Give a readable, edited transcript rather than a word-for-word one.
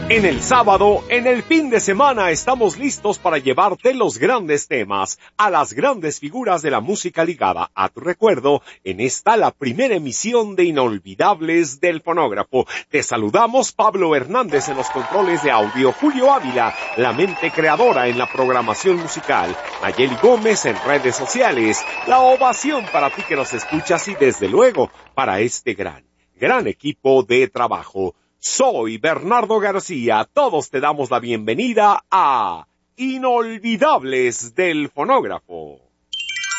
En el sábado, en el fin de semana, estamos listos para llevarte los grandes temas, a las grandes figuras de la música ligada a tu recuerdo, en esta la primera emisión de Inolvidables del Fonógrafo. Te saludamos Pablo Hernández en los controles de audio, Julio Ávila, la mente creadora en la programación musical, Nayeli Gómez en redes sociales, la ovación para ti que nos escuchas y desde luego para este gran equipo de trabajo. Soy Bernardo García, todos te damos la bienvenida a Inolvidables del Fonógrafo.